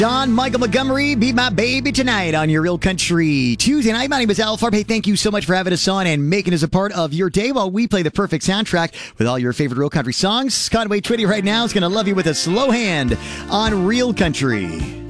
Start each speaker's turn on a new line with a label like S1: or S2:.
S1: Don Michael Montgomery, Be My Baby Tonight on your Real Country Tuesday night. My name is Al Farb. Hey, thank you so much for having us on and making us a part of your day while we play the perfect soundtrack with all your favorite Real Country songs. Conway Twitty right now is going to love you with a slow hand on Real Country.